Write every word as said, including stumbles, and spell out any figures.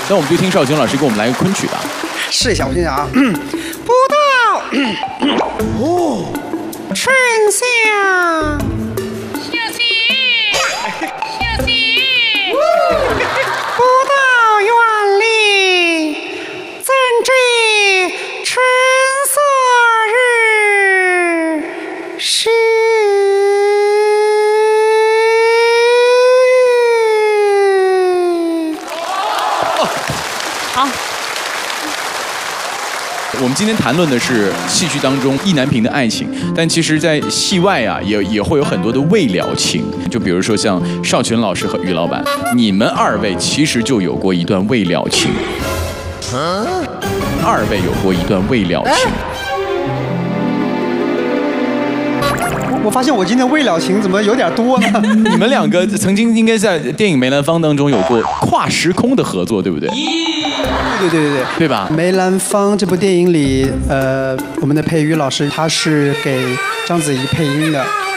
那我们就听少卿老师给我们来个昆曲吧。 试一下，我听一下啊。不到哦，春夏。 小心，小心。 不到园里，怎知春色日是。 好。我们今天谈论的是戏剧当中意难平的爱情，但其实，在戏外啊，也也会有很多的未了情。就比如说像少群老师和于老板，你们二位其实就有过一段未了情。二位有过一段未了情。 我发现我今天未了情怎么有点多呢？ 你们两个曾经应该在电影梅兰芳当中有过跨时空的合作，对不对？ 对对对对对吧？ 梅兰芳这部电影里，呃，我们的佩瑜老师他是给章子怡配音的。